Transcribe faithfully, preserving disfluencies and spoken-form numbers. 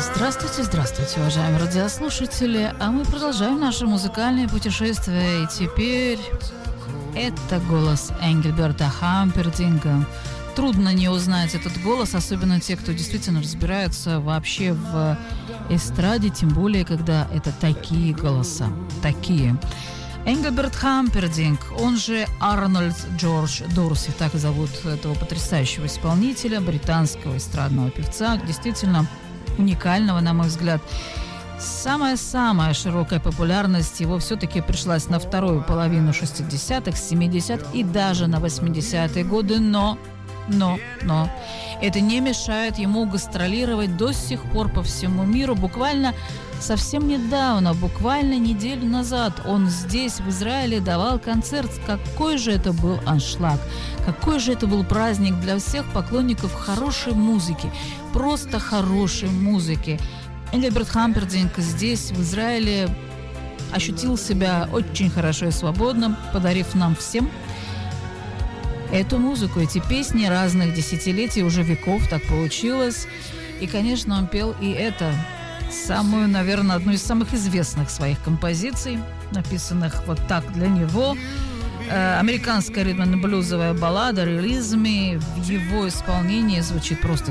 Здравствуйте, здравствуйте, уважаемые радиослушатели. А мы продолжаем наше музыкальное путешествие. И теперь это голос Энгельберта Хампердинга. Трудно не узнать этот голос, особенно те, кто действительно разбираются вообще в эстраде, тем более, когда это такие голоса, такие. Энгельберт Хампердинг, он же Арнольд Джордж Дорси, так зовут этого потрясающего исполнителя, британского эстрадного певца, действительно уникального, на мой взгляд. Самая-самая широкая популярность его все-таки пришлась на вторую половину шестидесятых, семидесятых и даже на восьмидесятые годы, но, но, но это не мешает ему гастролировать до сих пор по всему миру. Буквально совсем недавно, буквально неделю назад он здесь, в Израиле, давал концерт. Какой же это был аншлаг, какой же это был праздник для всех поклонников хорошей музыки, просто хорошей музыки. Энгельберт Хампердинг здесь, в Израиле, ощутил себя очень хорошо и свободно, подарив нам всем эту музыку, эти песни разных десятилетий, уже веков, так получилось. И, конечно, он пел и это, самую, наверное, одну из самых известных своих композиций, написанных вот так для него. Э, американская ритм-н-блюзовая баллада «Release Me» в его исполнении звучит просто